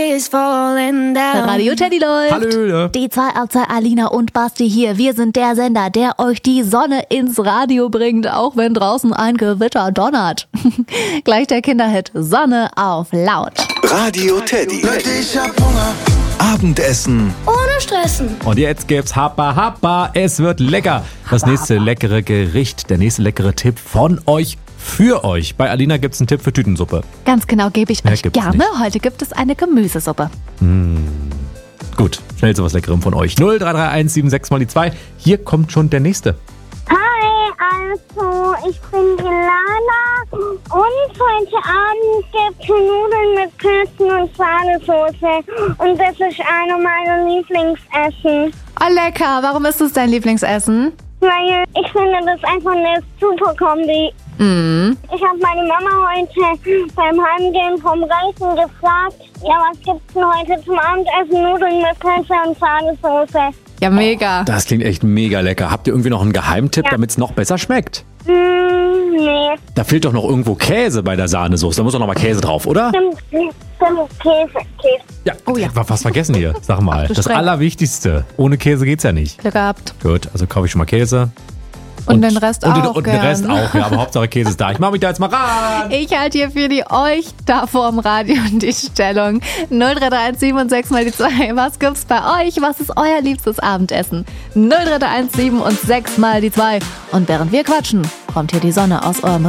Radio Teddy läuft. Hallöle. Die 2 aus der Alina und Basti hier. Wir sind der Sender, der euch die Sonne ins Radio bringt, auch wenn draußen ein Gewitter donnert. Gleich der Kinderhit Sonne auf laut. Radio Teddy. Leute, ich hab Hunger. Abendessen. Ohne Stressen. Und jetzt gibt's Happa. Es wird lecker. Das nächste leckere Gericht, der nächste leckere Tipp von euch für euch. Bei Alina gibt's einen Tipp für Tütensuppe. Ganz genau, gebe ich euch gibt's gerne. nicht. Heute gibt es eine Gemüsesuppe. Gut, schnell sowas Leckerem von euch. 0331 76 mal die 2. Hier kommt schon der nächste. Hi, also ich bin die Lana und heute Abend gibt es Nudeln mit Pilzen und Sahnesoße und das ist eine meiner Lieblingsessen. Oh, lecker. Warum ist das dein Lieblingsessen? Weil ich finde das einfach eine super Kombi. Ich habe meine Mama heute beim Heimgehen vom Reisen gefragt, ja, was gibt's denn heute zum Abendessen? Nudeln mit Pilze und Sahnesoße. Ja, mega. Das klingt echt mega lecker. Habt ihr irgendwie noch einen Geheimtipp, Ja. damit's noch besser schmeckt? Nee. Da fehlt doch noch irgendwo Käse bei der Sahnesoße. Da muss doch noch mal Käse drauf, oder? Stimmt, Käse. Ja. Oh ja. Was vergessen hier? Sag mal. du Das streng. Allerwichtigste. Ohne Käse geht's ja nicht. Glück gehabt. Gut, also kaufe ich schon mal Käse. Und den Rest auch Und den gern. Rest auch, ja. Aber Hauptsache Käse ist da. Ich mache mich da jetzt mal ran. Ich halte hier für die euch da vorm Radio die Stellung. 0331 und 6 mal die 2. Was gibt's bei euch? Was ist euer liebstes Abendessen? 0331 und 6 mal die 2. Und während wir quatschen, kommt hier die Sonne aus eurem